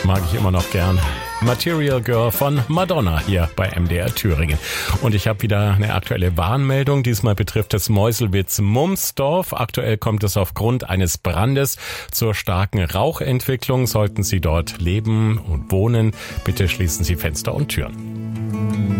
mag ich immer noch gern. Material Girl von Madonna hier bei MDR Thüringen. Und ich habe wieder eine aktuelle Warnmeldung. Diesmal betrifft es Meuselwitz-Mumsdorf. Aktuell kommt es aufgrund eines Brandes zur starken Rauchentwicklung. Sollten Sie dort leben und wohnen, bitte schließen Sie Fenster und Türen.